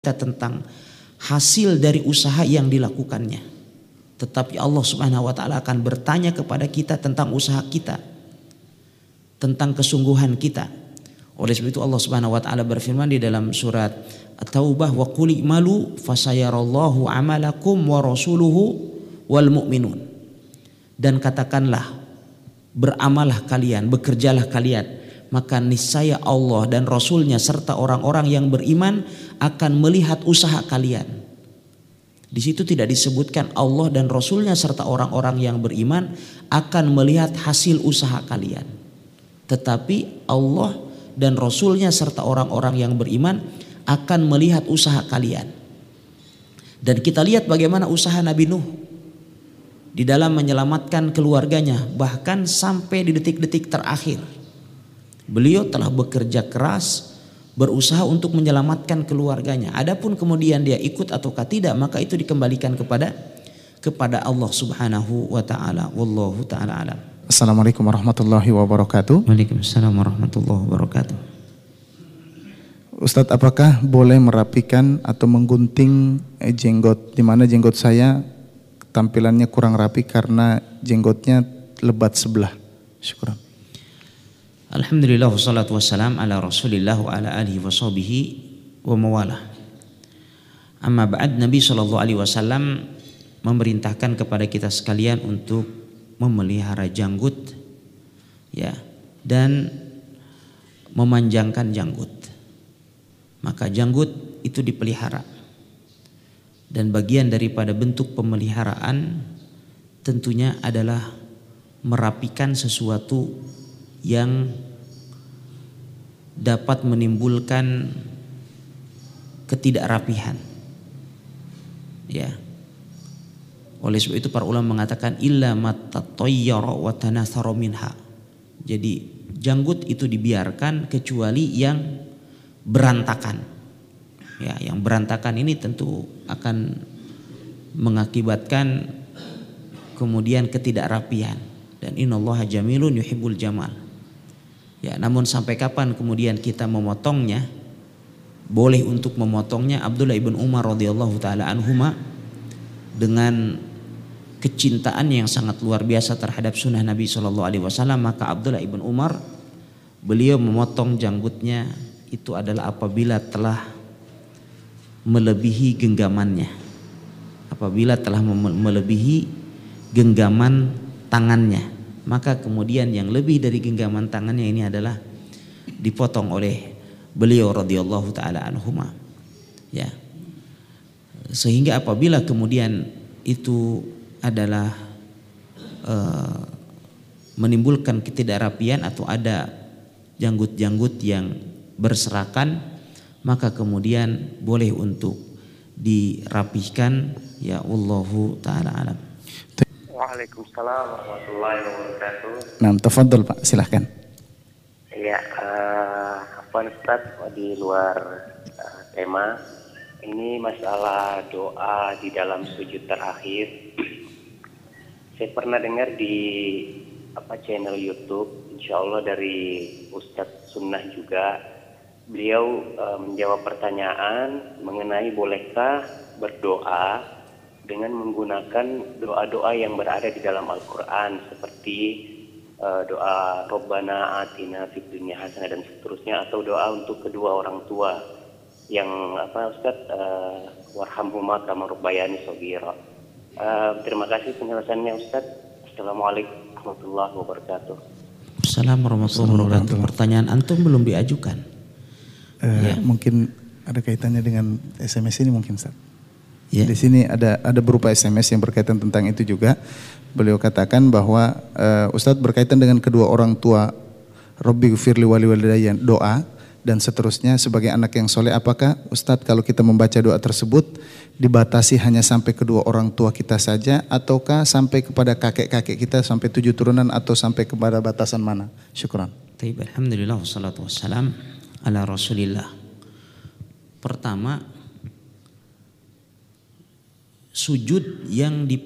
kita tentang hasil dari usaha yang dilakukannya. Tetapi Allah Subhanahu wa taala akan bertanya kepada kita tentang usaha kita, tentang kesungguhan kita. Oleh sebab itu Allah Subhanahu wa taala berfirman di dalam surat At-Taubah, wa qul i'malu fasayarallahu amalakum wa rasuluhu wal mu'minun. Dan katakanlah, beramalah kalian, bekerjalah kalian, maka niscaya Allah dan Rasulnya serta orang-orang yang beriman akan melihat usaha kalian. Di situ tidak disebutkan Allah dan Rasulnya serta orang-orang yang beriman akan melihat hasil usaha kalian, tetapi Allah dan Rasulnya serta orang-orang yang beriman akan melihat usaha kalian. Dan kita lihat bagaimana usaha Nabi Nuh di dalam menyelamatkan keluarganya, bahkan sampai di detik-detik terakhir. Beliau telah bekerja keras, berusaha untuk menyelamatkan keluarganya. Adapun kemudian dia ikut ataukah tidak, maka itu dikembalikan kepada Allah Subhanahu wa taala. Wallahu taala alam. Assalamualaikum warahmatullahi wabarakatuh. Waalaikumsalam warahmatullahi wabarakatuh. Ustadz, apakah boleh merapikan atau menggunting jenggot, di mana jenggot saya tampilannya kurang rapi karena jenggotnya lebat sebelah? Syukran. Alhamdulillah wassalatu wassalam ala Rasulillah wa ala alihi wa sahbihi wa mawalah. Amma ba'd, Nabi SAW memerintahkan kepada kita sekalian untuk memelihara janggut, ya, dan memanjangkan janggut. Maka janggut itu dipelihara. Dan bagian daripada bentuk pemeliharaan tentunya adalah merapikan sesuatu yang dapat menimbulkan ketidakrapihan, ya. Oleh sebab itu para ulama mengatakan illa matatayyara wa tanathara minha. Jadi janggut itu dibiarkan kecuali yang berantakan. Ya, yang berantakan ini tentu akan mengakibatkan kemudian ketidakrapian. Dan innallaha jamilun yuhibbul jamal. Ya, namun sampai kapan kemudian kita memotongnya? Boleh untuk memotongnya. Abdullah ibn Umar radhiyallahu taala anhuma dengan kecintaan yang sangat luar biasa terhadap sunnah Nabi SAW, maka Abdullah ibn Umar beliau memotong janggutnya itu adalah apabila telah melebihi genggamannya, apabila telah melebihi genggaman tangannya, maka kemudian yang lebih dari genggaman tangannya ini adalah dipotong oleh beliau radhiyallahu taala anhuma, ya. Sehingga apabila kemudian itu adalah menimbulkan ketidakrapian atau ada janggut-janggut yang berserakan, maka kemudian boleh untuk dirapihkan, ya. Wallahu taala alam. Waalaikumsalam warahmatullahi wabarakatuh. Nah, tafadhol Pak, silahkan. Iya, Ustaz, di luar tema ini masalah doa di dalam sujud terakhir. Saya pernah dengar di channel YouTube, insya Allah dari Ustadz Sunnah juga, beliau menjawab pertanyaan mengenai bolehkah berdoa dengan menggunakan doa-doa yang berada di dalam Al-Quran seperti doa Rabbana atina fid dunya hasanah dan seterusnya, atau doa untuk kedua orang tua yang Ustadz warhamhuma kama rabbayani shaghira. Terima kasih penjelasannya Ustadz. Assalamualaikum warahmatullahi wabarakatuh. Assalamualaikum warahmatullahi wabarakatuh. Pertanyaan antum belum diajukan. Ya. Mungkin ada kaitannya dengan SMS ini mungkin Ustaz. Ya. Di sini ada berupa SMS yang berkaitan tentang itu juga. Beliau katakan bahwa Ustadz berkaitan dengan kedua orang tua, Rabbi ghfirli wali walidayya, doa dan seterusnya sebagai anak yang soleh. Apakah Ustadz kalau kita membaca doa tersebut dibatasi hanya sampai kedua orang tua kita saja, ataukah sampai kepada kakek-kakek kita sampai 7 turunan, atau sampai kepada batasan mana? Syukran. Baik, alhamdulillah wassalatu wassalam ala Rasulillah. Pertama, sujud yang